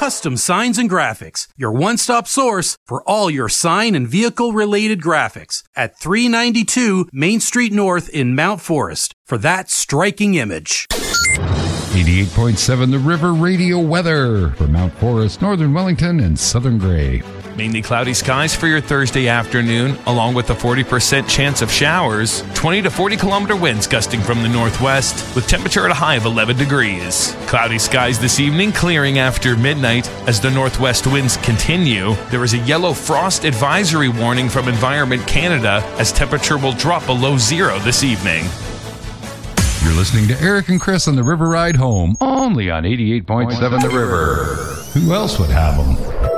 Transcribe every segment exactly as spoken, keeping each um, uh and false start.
Custom Signs and Graphics, your one-stop source for all your sign and vehicle-related graphics at three ninety-two Main Street North in Mount Forest for that striking image. eighty-eight point seven The River Radio weather for Mount Forest, Northern Wellington, and Southern Grey. Mainly cloudy skies for your Thursday afternoon, along with a forty percent chance of showers. twenty to forty kilometer winds gusting from the northwest, with temperature at a high of eleven degrees. Cloudy skies this evening, clearing after midnight as the northwest winds continue. There is a yellow frost advisory warning from Environment Canada as temperature will drop below zero this evening. You're listening to Eric and Chris on the River Ride Home, only on eighty-eight point seven The River. Who else would have them?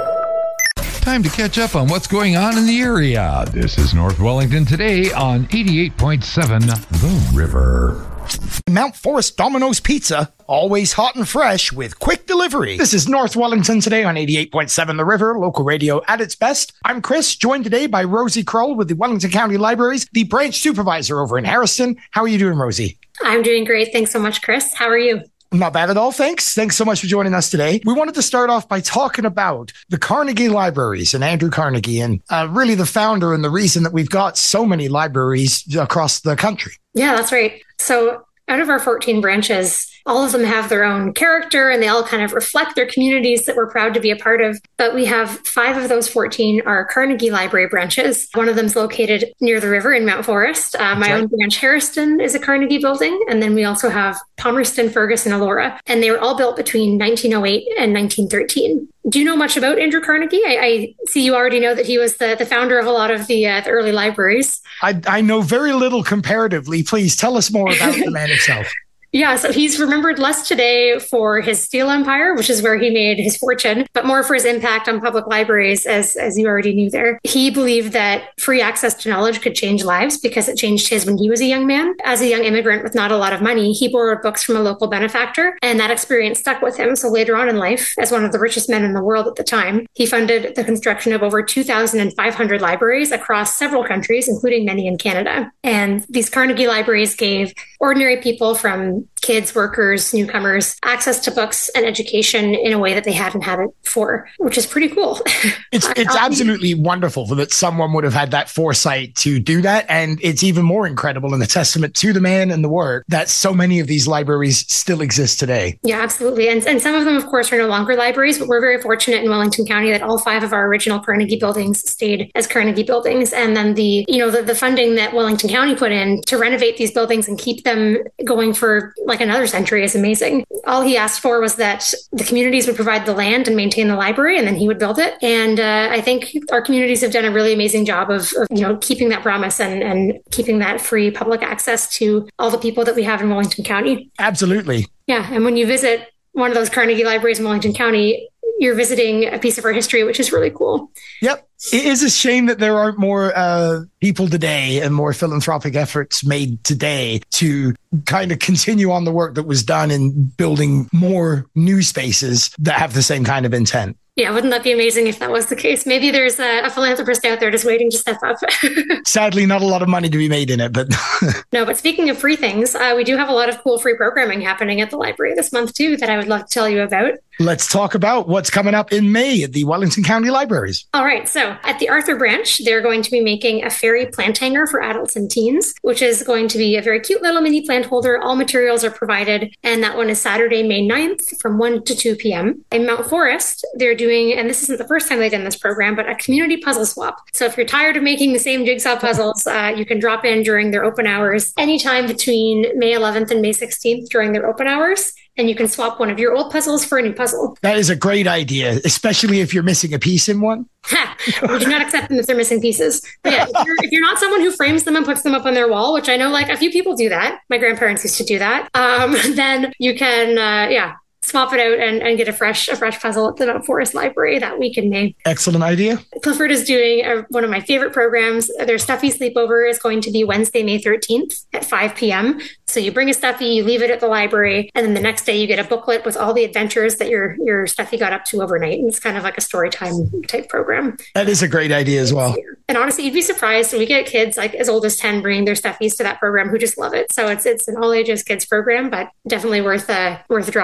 Time to catch up on what's going on in the area. This is North Wellington today on eighty-eight point seven The River. Mount Forest Domino's Pizza, always hot and fresh with quick delivery. This is North Wellington today on eighty-eight point seven The River, local radio at its best. I'm Chris, joined today by Rosie Kroll with the Wellington County Libraries, the branch supervisor over in Harrison. How are you doing, Rosie? I'm doing great. Thanks so much, Chris. How are you? Not bad at all, thanks. Thanks so much for joining us today. We wanted to start off by talking about the Carnegie Libraries and Andrew Carnegie, and uh, really the founder and the reason that we've got so many libraries across the country. Yeah, that's right. So out of our fourteen branches, all of them have their own character and they all kind of reflect their communities that we're proud to be a part of. But we have five of those fourteen are Carnegie Library branches. One of them is located near the river in Mount Forest. Uh, my right. own branch, Harriston, is a Carnegie building. And then we also have Palmerston, Fergus, and Elora. And they were all built between nineteen oh eight and nineteen thirteen. Do you know much about Andrew Carnegie? I, I see you already know that he was the, the founder of a lot of the, uh, the early libraries. I, I know very little comparatively. Please tell us more about the man himself. Yeah, so he's remembered less today for his steel empire, which is where he made his fortune, but more for his impact on public libraries, as, as you already knew there. He believed that free access to knowledge could change lives because it changed his when he was a young man. As a young immigrant with not a lot of money, he borrowed books from a local benefactor, and that experience stuck with him. So later on in life, as one of the richest men in the world at the time, he funded the construction of over two thousand five hundred libraries across several countries, including many in Canada. And these Carnegie libraries gave ordinary people, from kids, workers, newcomers, access to books and education in a way that they hadn't had it before, which is pretty cool. It's it's absolutely wonderful that someone would have had that foresight to do that. And it's even more incredible and a testament to the man and the work that so many of these libraries still exist today. Yeah, absolutely. And, and some of them, of course, are no longer libraries, but we're very fortunate in Wellington County that all five of our original Carnegie buildings stayed as Carnegie buildings. And then the, you know, the, the funding that Wellington County put in to renovate these buildings and keep them going for like another century is amazing. All he asked for was that the communities would provide the land and maintain the library, and then he would build it. And uh, I think our communities have done a really amazing job of, of you know, keeping that promise and, and keeping that free public access to all the people that we have in Wellington County. Absolutely. Yeah. And when you visit one of those Carnegie libraries in Wellington County, you're visiting a piece of our history, which is really cool. Yep. It is a shame that there aren't more uh, people today and more philanthropic efforts made today to kind of continue on the work that was done in building more new spaces that have the same kind of intent. Yeah, wouldn't that be amazing if that was the case? Maybe there's a, a philanthropist out there just waiting to step up. Sadly, not a lot of money to be made in it, but... No, but speaking of free things, uh, we do have a lot of cool free programming happening at the library this month, too, that I would love to tell you about. Let's talk about what's coming up in May at the Wellington County Libraries. All right. So at the Arthur branch, they're going to be making a fairy plant hanger for adults and teens, which is going to be a very cute little mini plant holder. All materials are provided. And that one is Saturday, May ninth from one to two p.m. In Mount Forest, they're doing, and this isn't the first time they've done this program, but a community puzzle swap. So if you're tired of making the same jigsaw puzzles, uh, you can drop in during their open hours anytime between May eleventh and May sixteenth during their open hours. And you can swap one of your old puzzles for a new puzzle. That is a great idea, especially if you're missing a piece in one. We do not accept them if they're missing pieces. But yeah, if you're, if you're not someone who frames them and puts them up on their wall, which I know like a few people do that. My grandparents used to do that. Um, then you can, uh, yeah, swap it out and, and get a fresh a fresh puzzle at the Mount Forest Library that week in May. Excellent idea. Clifford is doing a, one of my favorite programs. Their Stuffy Sleepover is going to be Wednesday, May thirteenth at five p.m. So you bring a Stuffy, you leave it at the library, and then the next day you get a booklet with all the adventures that your your Stuffy got up to overnight. And it's kind of like a story time type program. That is a great idea as well. And honestly, you'd be surprised. We get kids like as old as ten bringing their Stuffies to that program who just love it. So it's it's an all ages kids program, but definitely worth a, worth a drop in for that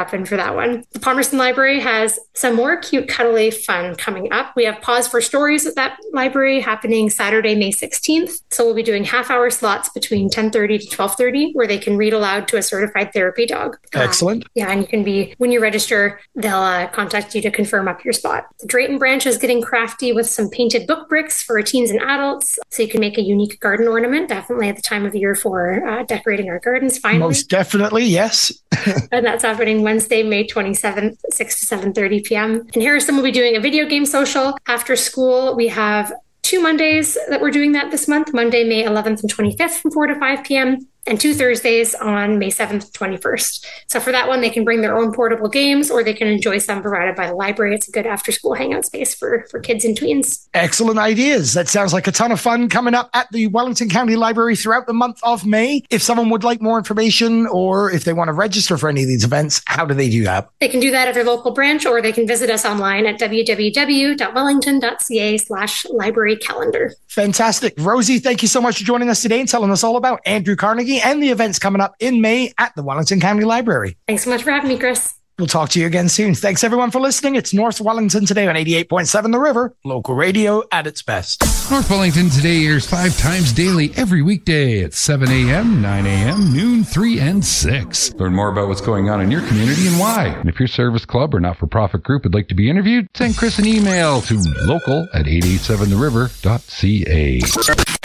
that one. The Palmerston Library has some more cute cuddly fun coming up. We have Pause for Stories at that library happening Saturday, May sixteenth. So we'll be doing half-hour slots between ten thirty to twelve thirty where they can read aloud to a certified therapy dog. Excellent. Uh, yeah, and you can be, when you register, they'll uh, contact you to confirm up your spot. The Drayton branch is getting crafty with some painted book bricks for teens and adults, so you can make a unique garden ornament, definitely at the time of year for uh, decorating our gardens, finally. Most definitely, yes. And that's happening Wednesday, May twenty-seventh, six to seven thirty p.m. And Harrison will be doing a video game social after school. We have two Mondays that we're doing that this month, Monday, May eleventh and twenty-fifth from four to five p.m. and two Thursdays on May seventh to twenty-first. So for that one, they can bring their own portable games or they can enjoy some provided by the library. It's a good after-school hangout space for, for kids and tweens. Excellent ideas. That sounds like a ton of fun coming up at the Wellington County Library throughout the month of May. If someone would like more information or if they want to register for any of these events, how do they do that? They can do that at their local branch or they can visit us online at w w w dot wellington dot c a slash library calendar. Fantastic. Rosie, thank you so much for joining us today and telling us all about Andrew Carnegie and the events coming up in May at the Wellington County Library. Thanks so much for having me, Chris. We'll talk to you again soon. Thanks everyone for listening. It's North Wellington Today on eighty-eight point seven The River, local radio at its best. North Wellington Today airs five times daily every weekday at seven a.m., nine a.m., noon, three, and six. Learn more about what's going on in your community and why. And if your service club or not-for-profit group would like to be interviewed, send Chris an email to local at eight eight seven the river dot c a.